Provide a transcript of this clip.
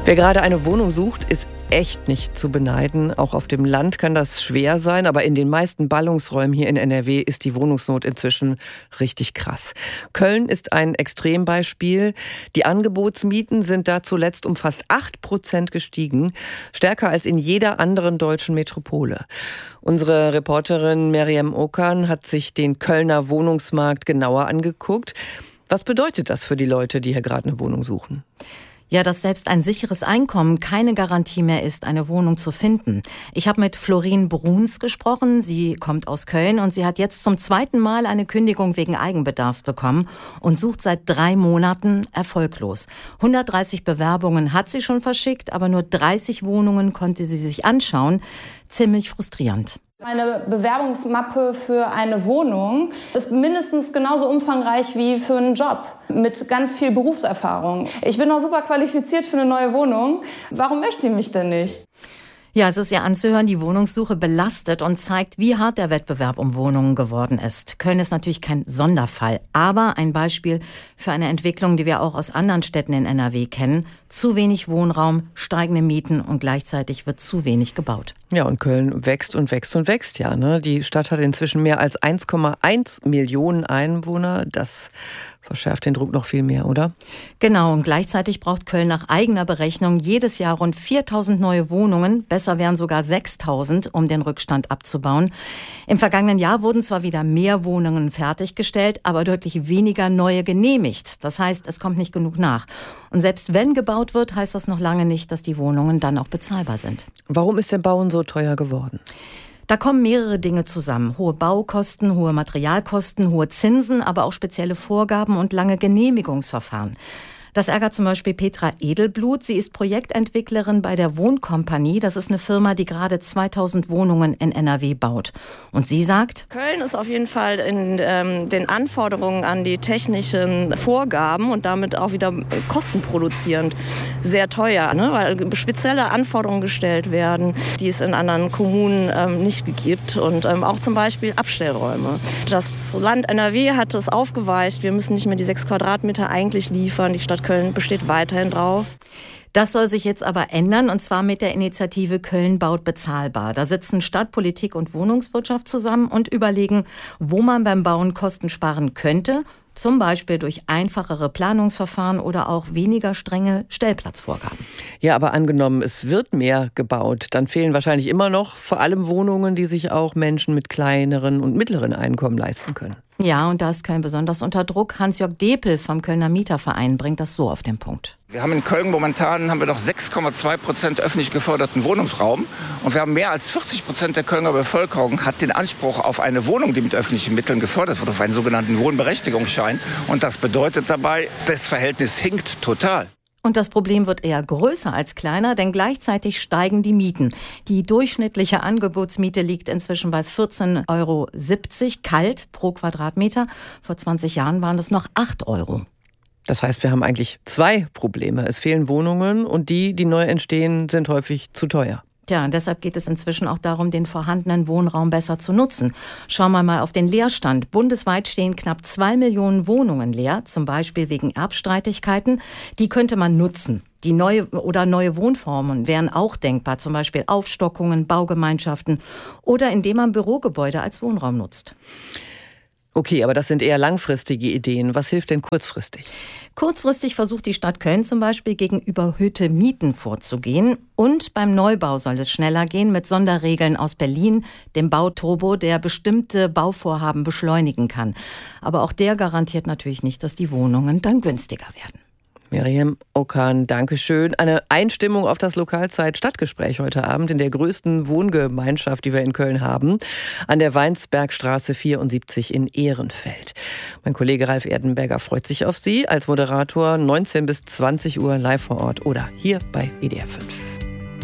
Wer gerade eine Wohnung sucht, ist echt nicht zu beneiden. Auch auf dem Land kann das schwer sein, aber in den meisten Ballungsräumen hier in NRW ist die Wohnungsnot inzwischen richtig krass. Köln ist ein Extrembeispiel. Die Angebotsmieten sind da zuletzt um fast 8% gestiegen, stärker als in jeder anderen deutschen Metropole. Unsere Reporterin Meryem Okan hat sich den Kölner Wohnungsmarkt genauer angeguckt. Was bedeutet das für die Leute, die hier gerade eine Wohnung suchen? Ja, dass selbst ein sicheres Einkommen keine Garantie mehr ist, eine Wohnung zu finden. Ich habe mit Florine Bruns gesprochen. Sie kommt aus Köln und sie hat jetzt zum 2. Mal eine Kündigung wegen Eigenbedarfs bekommen und sucht seit 3 Monaten erfolglos. 130 Bewerbungen hat sie schon verschickt, aber nur 30 Wohnungen konnte sie sich anschauen. Ziemlich frustrierend. Meine Bewerbungsmappe für eine Wohnung ist mindestens genauso umfangreich wie für einen Job mit ganz viel Berufserfahrung. Ich bin auch super qualifiziert für eine neue Wohnung. Warum möchte ich mich denn nicht? Ja, es ist ja anzuhören, die Wohnungssuche belastet und zeigt, wie hart der Wettbewerb um Wohnungen geworden ist. Köln ist natürlich kein Sonderfall, aber ein Beispiel für eine Entwicklung, die wir auch aus anderen Städten in NRW kennen. Zu wenig Wohnraum, steigende Mieten und gleichzeitig wird zu wenig gebaut. Ja, und Köln wächst und wächst und wächst ja, ne? Die Stadt hat inzwischen mehr als 1,1 Millionen Einwohner. Das verschärft den Druck noch viel mehr, oder? Genau, und gleichzeitig braucht Köln nach eigener Berechnung jedes Jahr rund 4.000 neue Wohnungen. Besser wären sogar 6.000, um den Rückstand abzubauen. Im vergangenen Jahr wurden zwar wieder mehr Wohnungen fertiggestellt, aber deutlich weniger neue genehmigt. Das heißt, es kommt nicht genug nach. Und selbst wenn gebaut wird, heißt das noch lange nicht, dass die Wohnungen dann auch bezahlbar sind. Warum ist denn Bauen so teuer geworden? Da kommen mehrere Dinge zusammen. Hohe Baukosten, hohe Materialkosten, hohe Zinsen, aber auch spezielle Vorgaben und lange Genehmigungsverfahren. Das ärgert zum Beispiel Petra Edelblut. Sie ist Projektentwicklerin bei der Wohnkompanie. Das ist eine Firma, die gerade 2.000 Wohnungen in NRW baut. Und sie sagt: Köln ist auf jeden Fall in den Anforderungen an die technischen Vorgaben und damit auch wieder kostenproduzierend sehr teuer, ne? Weil spezielle Anforderungen gestellt werden, die es in anderen Kommunen nicht gibt. Und auch zum Beispiel Abstellräume. Das Land NRW hat es aufgeweicht. Wir müssen nicht mehr die 6 Quadratmeter eigentlich liefern. Die Stadt Köln besteht weiterhin drauf. Das soll sich jetzt aber ändern, und zwar mit der Initiative Köln baut bezahlbar. Da sitzen Stadt, Politik und Wohnungswirtschaft zusammen und überlegen, wo man beim Bauen Kosten sparen könnte. Zum Beispiel durch einfachere Planungsverfahren oder auch weniger strenge Stellplatzvorgaben. Ja, aber angenommen, es wird mehr gebaut, dann fehlen wahrscheinlich immer noch vor allem Wohnungen, die sich auch Menschen mit kleineren und mittleren Einkommen leisten können. Ja, und da ist Köln besonders unter Druck. Hans-Jörg Depel vom Kölner Mieterverein bringt das so auf den Punkt. Wir haben in Köln momentan noch 6,2% öffentlich geförderten Wohnungsraum. Und wir haben mehr als 40% der Kölner Bevölkerung hat den Anspruch auf eine Wohnung, die mit öffentlichen Mitteln gefördert wird, auf einen sogenannten Wohnberechtigungsschein. Und das bedeutet dabei, das Verhältnis hinkt total. Und das Problem wird eher größer als kleiner, denn gleichzeitig steigen die Mieten. Die durchschnittliche Angebotsmiete liegt inzwischen bei 14,70 Euro kalt pro Quadratmeter. Vor 20 Jahren waren es noch 8 Euro. Das heißt, wir haben eigentlich 2 Probleme. Es fehlen Wohnungen und die neu entstehen, sind häufig zu teuer. Tja, und deshalb geht es inzwischen auch darum, den vorhandenen Wohnraum besser zu nutzen. Schauen wir mal auf den Leerstand. Bundesweit stehen knapp 2 Millionen Wohnungen leer, zum Beispiel wegen Erbstreitigkeiten. Die könnte man nutzen. Die neue Wohnformen wären auch denkbar, zum Beispiel Aufstockungen, Baugemeinschaften oder indem man Bürogebäude als Wohnraum nutzt. Okay, aber das sind eher langfristige Ideen. Was hilft denn kurzfristig? Kurzfristig versucht die Stadt Köln zum Beispiel gegen überhöhte Mieten vorzugehen. Und beim Neubau soll es schneller gehen mit Sonderregeln aus Berlin, dem Bauturbo, der bestimmte Bauvorhaben beschleunigen kann. Aber auch der garantiert natürlich nicht, dass die Wohnungen dann günstiger werden. Meryem Okan, Dankeschön. Eine Einstimmung auf das Lokalzeit-Stadtgespräch heute Abend in der größten Wohngemeinschaft, die wir in Köln haben, an der Weinsbergstraße 74 in Ehrenfeld. Mein Kollege Ralf Erdenberger freut sich auf Sie als Moderator 19 bis 20 Uhr live vor Ort oder hier bei WDR 5.